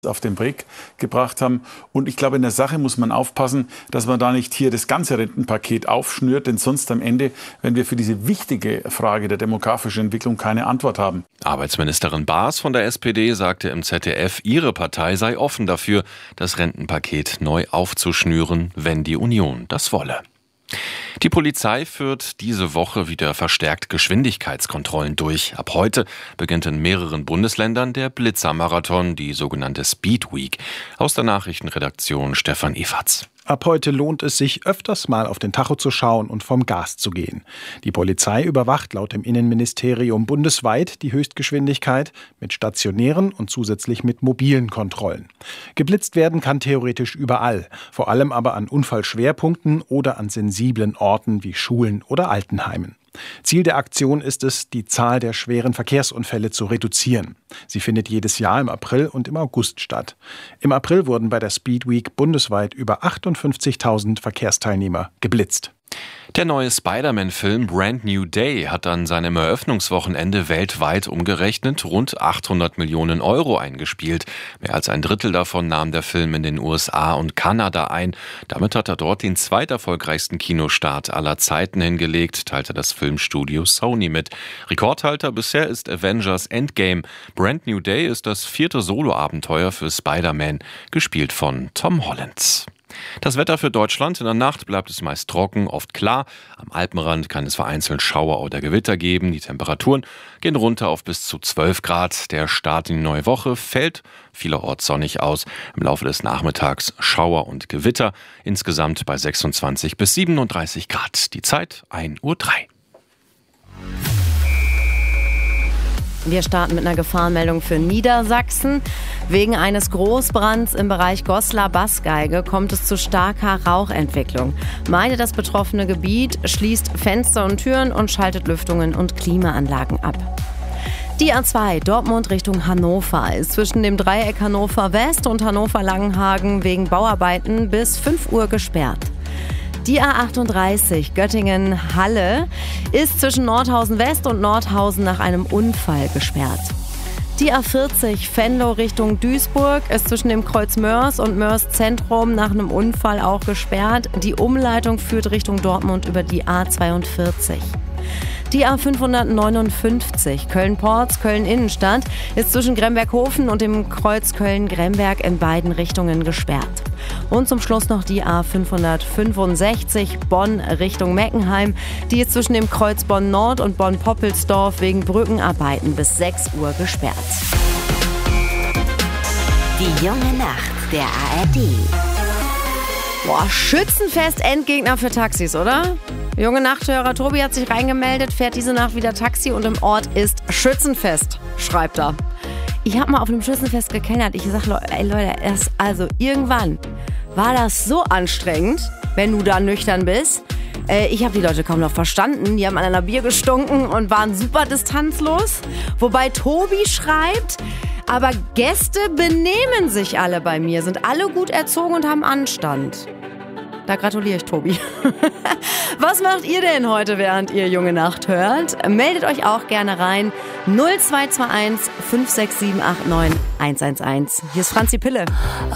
auf den Weg gebracht haben. Und ich glaube, in der Sache muss man aufpassen, dass man da nicht hier das ganze Rentenpaket aufschnürt, denn sonst am Ende, wenn wir für diese wichtige Frage der demografischen Entwicklung keine Antwort haben. Arbeitsministerin Baas von der SPD sagte im ZDF, ihre Partei sei offen dafür, das Rentenpaket neu aufzuschnüren, wenn die Union das wolle. Die Polizei führt diese Woche wieder verstärkt Geschwindigkeitskontrollen durch. Ab heute beginnt in mehreren Bundesländern der Blitzermarathon, die sogenannte Speed Week. Aus der Nachrichtenredaktion Stefan Efatz. Ab heute lohnt es sich, öfters mal auf den Tacho zu schauen und vom Gas zu gehen. Die Polizei überwacht laut dem Innenministerium bundesweit die Höchstgeschwindigkeit mit stationären und zusätzlich mit mobilen Kontrollen. Geblitzt werden kann theoretisch überall, vor allem aber an Unfallschwerpunkten oder an sensiblen Orten wie Schulen oder Altenheimen. Ziel der Aktion ist es, die Zahl der schweren Verkehrsunfälle zu reduzieren. Sie findet jedes Jahr im April und im August statt. Im April wurden bei der Speed Week bundesweit über 58.000 Verkehrsteilnehmer geblitzt. Der neue Spider-Man-Film Brand New Day hat an seinem Eröffnungswochenende weltweit umgerechnet rund 800 Millionen Euro eingespielt. Mehr als ein Drittel davon nahm der Film in den USA und Kanada ein. Damit hat er dort den zweiterfolgreichsten Kinostart aller Zeiten hingelegt, teilte das Filmstudio Sony mit. Rekordhalter bisher ist Avengers Endgame. Brand New Day ist das 4. Soloabenteuer für Spider-Man, gespielt von Tom Holland. Das Wetter für Deutschland: in der Nacht bleibt es meist trocken, oft klar. Am Alpenrand kann es vereinzelt Schauer oder Gewitter geben. Die Temperaturen gehen runter auf bis zu 12 Grad. Der Start in die neue Woche fällt vielerorts sonnig aus. Im Laufe des Nachmittags Schauer und Gewitter. Insgesamt bei 26 bis 37 Grad. Die Zeit 1:03 Uhr. Wir starten mit einer Gefahrenmeldung für Niedersachsen. Wegen eines Großbrands im Bereich Goslar-Bassgeige kommt es zu starker Rauchentwicklung. Meidet das betroffene Gebiet, schließt Fenster und Türen und schaltet Lüftungen und Klimaanlagen ab. Die A2 Dortmund Richtung Hannover ist zwischen dem Dreieck Hannover West und Hannover Langenhagen wegen Bauarbeiten bis 5 Uhr gesperrt. Die A38 Göttingen-Halle ist zwischen Nordhausen West und Nordhausen nach einem Unfall gesperrt. Die A40 Venlo Richtung Duisburg ist zwischen dem Kreuz Mörs und Mörs Zentrum nach einem Unfall auch gesperrt. Die Umleitung führt Richtung Dortmund über die A42. Die A559 Köln-Porz, Köln-Innenstadt ist zwischen Gremberghofen und dem Kreuz Köln-Gremberg in beiden Richtungen gesperrt. Und zum Schluss noch die A565 Bonn Richtung Meckenheim. Die ist zwischen dem Kreuz Bonn-Nord und Bonn-Poppelsdorf wegen Brückenarbeiten bis 6 Uhr gesperrt. Die junge Nacht der ARD. Boah, Schützenfest Endgegner für Taxis, oder? Junge Nachthörer Tobi hat sich reingemeldet, fährt diese Nacht wieder Taxi und im Ort ist Schützenfest, schreibt er. Ich habe mal auf einem Schützenfest gekellnert. Ich sag, ey Leute, irgendwann war das so anstrengend, wenn du da nüchtern bist. Ich habe die Leute kaum noch verstanden. Die haben an einer Bier gestunken und waren super distanzlos. Wobei Tobi schreibt, aber Gäste benehmen sich alle bei mir, sind alle gut erzogen und haben Anstand. Da gratuliere ich Tobi. Was macht ihr denn heute, während ihr Junge Nacht hört? Meldet euch auch gerne rein. 0221 56789 111. Hier ist Franzi Pille.